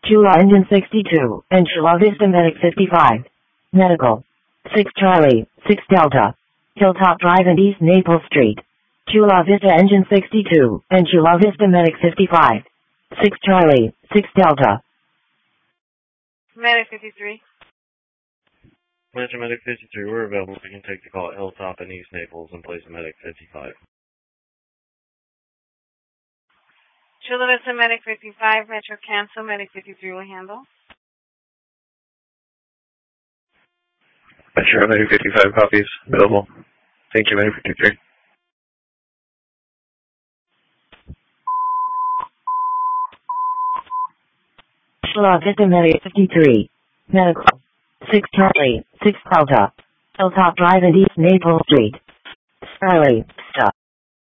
Chula Engine 62, and Chula Vista Medic 55. Medical. 6 Charlie, 6 Delta. Hilltop Drive and East Naples Street. Chula Vista Engine 62, and Chula Vista Medic 55. 6 Charlie, 6 Delta. Medic 53. Metro Medic 53, we're available. We can take the call at Hilltop and East Naples and place a Medic 55. Chula Vista Medic 55, Metro cancel, Medic 53 will handle. Metro Medic 55 copies available. Thank you, Medic 53. Chula Vista Medic 53. Medical. 6 Charlie, 6 Delta. Hilltop Drive and East Naples Street. Charlie, stop.